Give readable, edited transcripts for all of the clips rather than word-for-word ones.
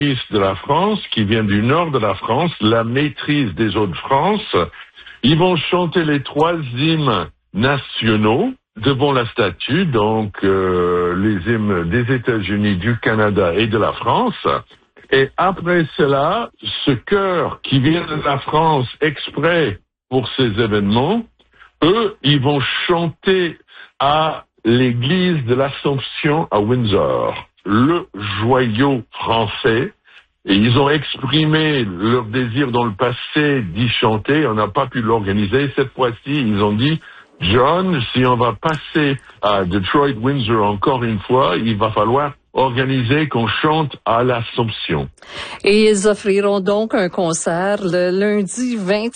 de la France, qui vient du nord de la France, la maîtrise des Hauts-de-France. Ils vont chanter les 3 hymnes nationaux devant la statue, donc les hymnes des États-Unis, du Canada et de la France. Et après cela, ce chœur qui vient de la France exprès pour ces événements, eux, ils vont chanter à l'église de l'Assomption à Windsor, le joyau français. Et ils ont exprimé leur désir dans le passé d'y chanter. On n'a pas pu l'organiser. Cette fois-ci, ils ont dit, John, si on va passer à Detroit, Windsor encore une fois, il va falloir organiser qu'on chante à l'Assomption. Et ils offriront donc un concert le lundi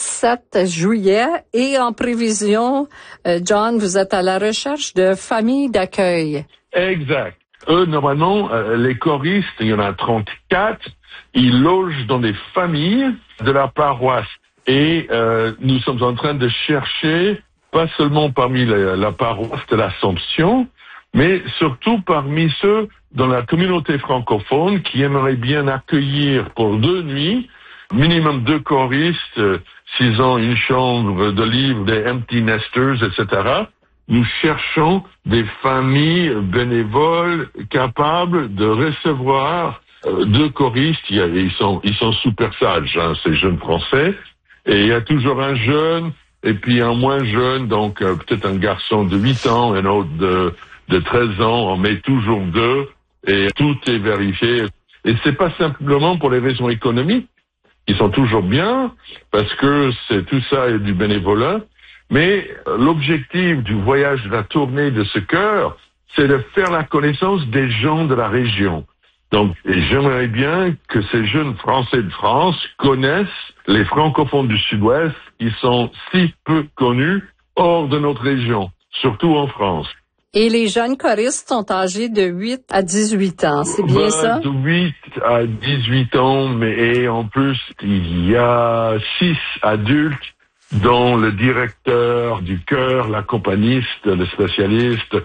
27 juillet. Et en prévision, John, vous êtes à la recherche de familles d'accueil. Exact. Eux, normalement, les choristes, il y en a 34, ils logent dans des familles de la paroisse. Et nous sommes en train de chercher, pas seulement parmi la paroisse de l'Assomption, mais surtout parmi ceux dans la communauté francophone qui aimeraient bien accueillir pour 2 nuits, minimum 2 choristes, s'ils ont une chambre de livres, des empty nesters, etc. Nous cherchons des familles bénévoles capables de recevoir 2 choristes. Ils sont super sages, hein, ces jeunes Français. Et il y a toujours un jeune et puis un moins jeune, donc peut-être un garçon de 8 ans, un autre de 13 ans. On met toujours 2 et tout est vérifié. Et c'est pas simplement pour les raisons économiques. Ils sont toujours bien parce que tout ça est du bénévolat. Mais l'objectif du voyage, de la tournée de ce chœur, c'est de faire la connaissance des gens de la région. Donc, et j'aimerais bien que ces jeunes Français de France connaissent les francophones du Sud-Ouest qui sont si peu connus hors de notre région, surtout en France. Et les jeunes choristes sont âgés de 8 à 18 ans, c'est bien ça? De 8 à 18 ans, mais en plus, il y a 6 adultes dont le directeur du chœur, l'accompagniste, le spécialiste,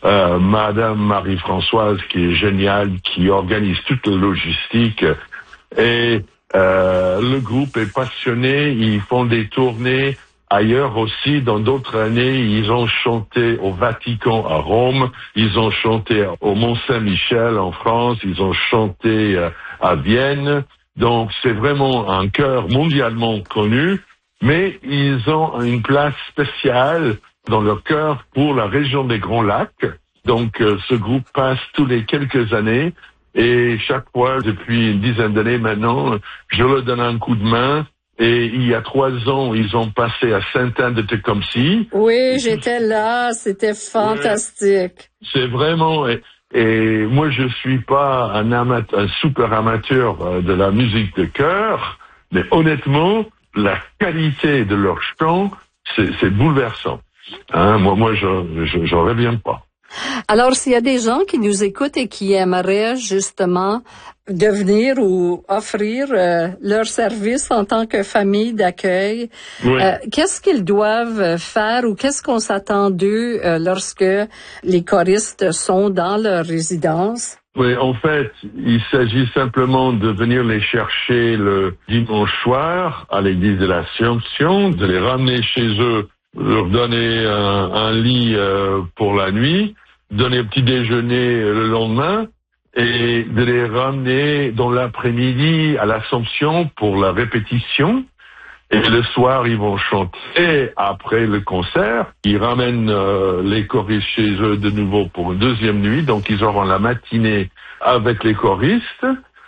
Madame Marie-Françoise, qui est géniale, qui organise toute la logistique. Et le groupe est passionné, ils font des tournées ailleurs aussi. Dans d'autres années, ils ont chanté au Vatican à Rome, ils ont chanté au Mont-Saint-Michel en France, ils ont chanté à Vienne. Donc c'est vraiment un chœur mondialement connu. Mais ils ont une place spéciale dans leur cœur pour la région des Grands Lacs. Donc, ce groupe passe tous les quelques années et chaque fois, depuis une dizaine d'années maintenant, je leur donne un coup de main. Et il y a 3 ans, ils ont passé à Sainte-Anne-de-Tecumseh. Oui, j'étais là, c'était fantastique. C'est vraiment... Et moi, je suis pas un super amateur de la musique de chœur, mais honnêtement, la qualité de leur chant, c'est bouleversant. Hein, moi, j'en reviens pas. Alors, s'il y a des gens qui nous écoutent et qui aimeraient justement devenir ou offrir leur service en tant que famille d'accueil, oui. Qu'est-ce qu'ils doivent faire ou qu'est-ce qu'on s'attend d'eux lorsque les choristes sont dans leur résidence? Oui, en fait, il s'agit simplement de venir les chercher le dimanche soir à l'église de l'Assomption, de les ramener chez eux, leur donner un lit pour la nuit, donner un petit déjeuner le lendemain et de les ramener dans l'après-midi à l'Assomption pour la répétition. Et le soir, ils vont chanter après le concert. Ils ramènent les choristes chez eux de nouveau pour une deuxième nuit. Donc, ils auront la matinée avec les choristes.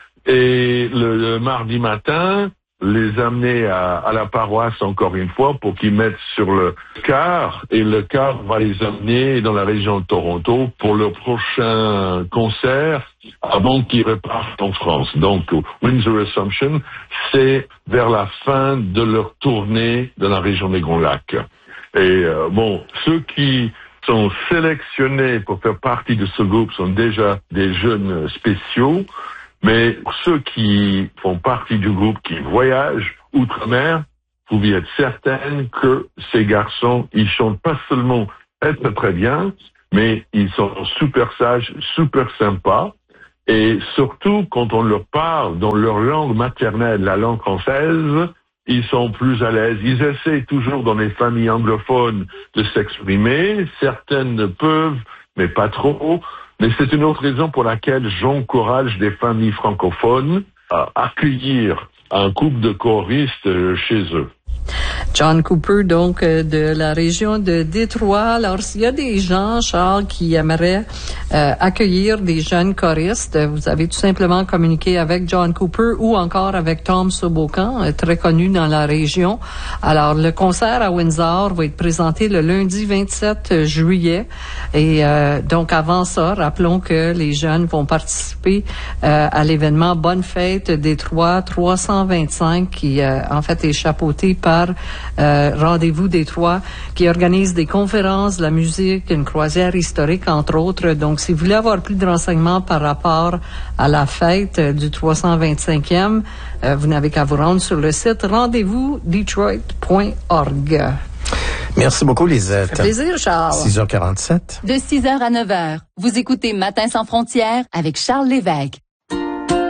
Et le mardi matin, les amener à la paroisse encore une fois pour qu'ils mettent sur le car. Et le car va les amener dans la région de Toronto pour leur prochain concert avant qu'ils repartent en France. Donc, Windsor Assumption, c'est vers la fin de leur tournée dans la région des Grands Lacs. Et ceux qui sont sélectionnés pour faire partie de ce groupe sont déjà des jeunes spéciaux. Mais pour ceux qui font partie du groupe, qui voyagent outre-mer, vous pouvez être certaine que ces garçons, ils chantent pas seulement très bien, mais ils sont super sages, super sympas. Et surtout, quand on leur parle dans leur langue maternelle, la langue française, ils sont plus à l'aise. Ils essaient toujours dans les familles anglophones de s'exprimer. Certaines peuvent, mais pas trop. Mais c'est une autre raison pour laquelle j'encourage des familles francophones à accueillir un couple de choristes chez eux. John Cooper, donc, de la région de Détroit. Alors, s'il y a des gens, Charles, qui aimeraient accueillir des jeunes choristes, vous avez tout simplement communiqué avec John Cooper ou encore avec Tom Sobocan, très connu dans la région. Alors, le concert à Windsor va être présenté le lundi 27 juillet. Et donc, avant ça, rappelons que les jeunes vont participer à l'événement Bonne Fête Détroit 325, qui, en fait, est chapeauté par Rendez-vous Détroit, qui organise des conférences, de la musique, une croisière historique, entre autres. Donc, si vous voulez avoir plus de renseignements par rapport à la fête du 325e, vous n'avez qu'à vous rendre sur le site rendez-vous-detroit.org. Merci beaucoup, Lisette. Ça fait plaisir, Charles. 6h47. De 6h à 9h, vous écoutez Matin sans frontières avec Charles Lévesque.